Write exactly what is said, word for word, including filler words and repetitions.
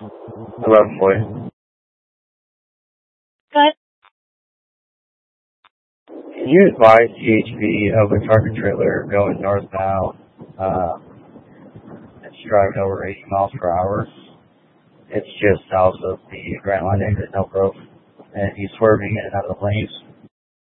eleven forty. Good. Can you advise T H B of a truck and trailer going northbound? Uh, it's driving over eighty miles per hour. It's just south of the Grant Line exit, no growth, and he's swerving in and out of the lanes.